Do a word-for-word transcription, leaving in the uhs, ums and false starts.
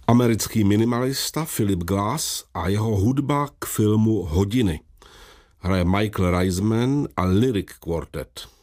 Americký minimalista Philip Glass a jeho hudba k filmu Hodiny. Hraje Michael Reisman a Lyric Quartet.